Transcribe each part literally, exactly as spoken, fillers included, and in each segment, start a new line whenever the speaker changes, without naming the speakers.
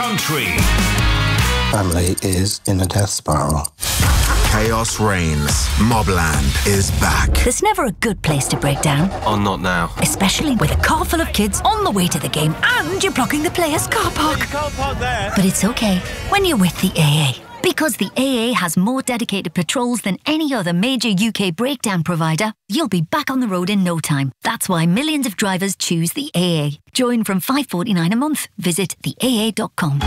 country.
Family is in a death spiral.
Chaos reigns. Mobland is back.
There's never a good place to break down.
Oh, not now.
Especially with a car full of kids on the way to the game and you're blocking the players' car park.
Car park there.
But it's okay when you're with the A A. Because the A A has more dedicated patrols than any other major U K breakdown provider, you'll be back on the road in no time. That's why millions of drivers choose the A A. Join from five pounds forty-nine a month. Visit the A A dot com.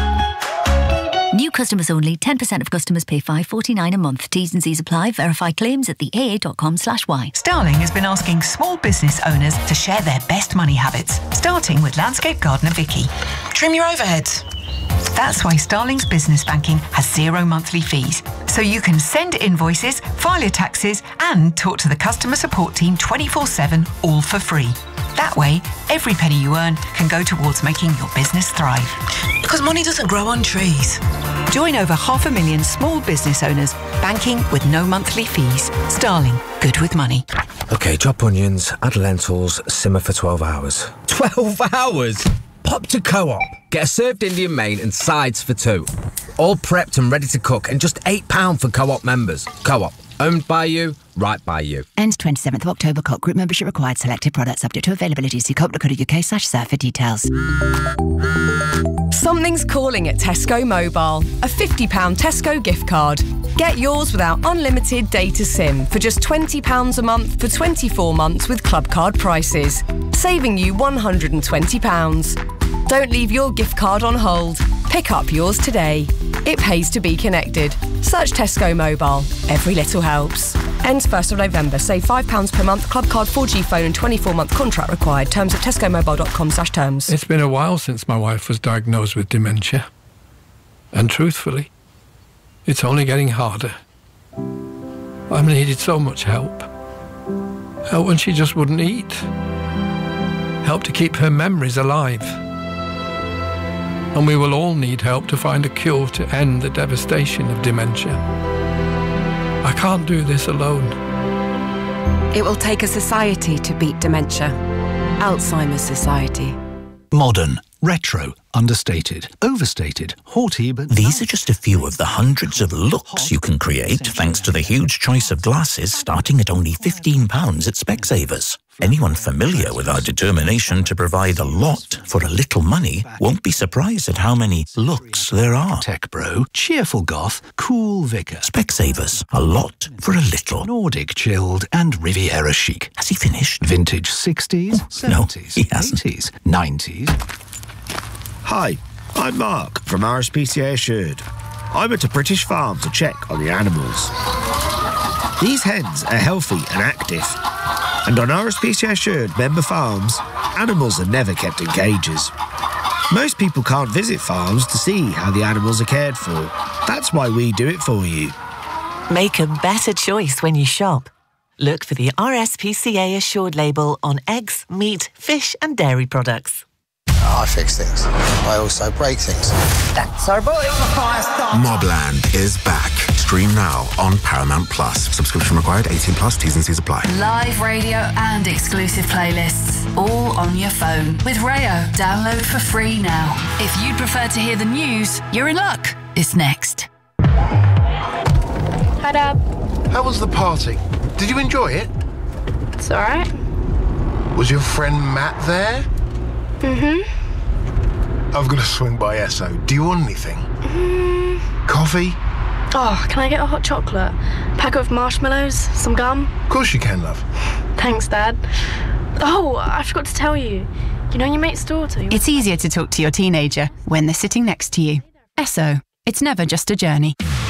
New customers only. ten percent of customers pay five pounds forty-nine a month. T's and C's apply. Verify claims at the A A dot com slash Y.
Starling has been asking small business owners to share their best money habits, starting with landscape gardener Vicky.
Trim your overheads.
That's why Starling's business banking has zero monthly fees. So you can send invoices, file your taxes, and talk to the customer support team twenty-four seven, all for free. That way, every penny you earn can go towards making your business thrive.
Because money doesn't grow on trees.
Join over half a million small business owners, banking with no monthly fees. Starling, good with money.
OK, chop onions, add lentils, simmer for twelve hours.
twelve hours? Pop to Co-op. Get a served Indian main and sides for two. All prepped and ready to cook and just eight pounds for Co-op members. Co-op. Owned by you, right by you.
Ends twenty-seventh of October. Co-op group membership required. Selected products subject to availability. See co op dot co dot U K slash serve for details.
Something's calling at Tesco Mobile. A fifty pounds Tesco gift card. Get yours without unlimited data SIM for just twenty pounds a month for twenty-four months with club card prices, saving you one hundred and twenty pounds. Don't leave your gift card on hold. Pick up yours today. It pays to be connected. Search Tesco Mobile. Every little helps. Ends first of November. Save five pounds per month. Club card, four G phone and twenty-four month contract required. Terms at tesco mobile dot com slash terms.
It's been a while since my wife was diagnosed with dementia. And truthfully, it's only getting harder. I've needed so much help. Help when she just wouldn't eat. Help to keep her memories alive. And we will all need help to find a cure to end the devastation of dementia. I can't do this alone.
It will take a society to beat dementia. Alzheimer's Society.
Modern, retro, understated, overstated, haughty, but...
These are just a few of the hundreds of looks you can create thanks to the huge choice of glasses starting at only fifteen pounds at Specsavers. Anyone familiar with our determination to provide a lot for a little money won't be surprised at how many looks there are.
Tech bro, cheerful goth, cool vicar.
Specsavers, a lot for a little.
Nordic chilled and Riviera chic.
Has he finished?
Vintage sixties,
oh,
seventies,
no, he hasn't.
eighties, nineties.
Hi, I'm Mark from R S P C A Assured. I went to British Farm to check on the animals. These hens are healthy and active. And on R S P C A Assured member farms, animals are never kept in cages. Most people can't visit farms to see how the animals are cared for. That's why we do it for you.
Make a better choice when you shop. Look for the R S P C A Assured label on eggs, meat, fish and dairy products.
I fix things. I also break things.
That's our boy.
Mobland is back. Stream now on Paramount Plus. Subscription required. eighteen plus. T's and C's apply.
Live radio and exclusive playlists, all on your phone with Rayo. Download for free now. If you'd prefer to hear the news, you're in luck. It's next.
Hi, Dad.
How was the party? Did you enjoy it?
It's all right.
Was your friend Matt there?
Mm-hmm.
I'm going to swing by Esso. Do you want anything?
Mm.
Coffee?
Oh, can I get a hot chocolate? Packet of marshmallows? Some gum?
Of course you can, love.
Thanks, Dad. Oh, I forgot to tell you. You know your mate's daughter?
It's easier to talk to your teenager when they're sitting next to you. Esso. It's never just a journey.